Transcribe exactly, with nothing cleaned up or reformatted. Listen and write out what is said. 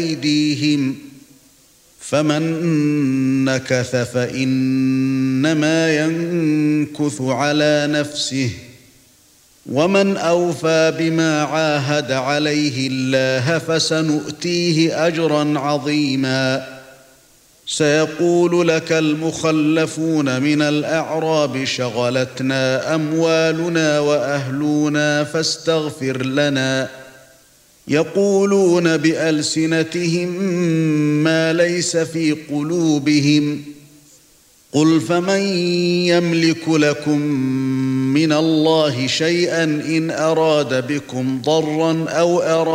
أيديهم فمن نكث فإنما ينكث على نفسه ومن أوفى بما عاهد عليه الله فسنؤتيه أجرا عظيما سيقول لك المخلفون من الأعراب شغلتنا أموالنا وأهلنا فاستغفر لنا يقولون بألسنتهم ما ليس في قلوبهم قل فمن يملك لكم من الله شيئا إن أراد بكم ضرا أو أراد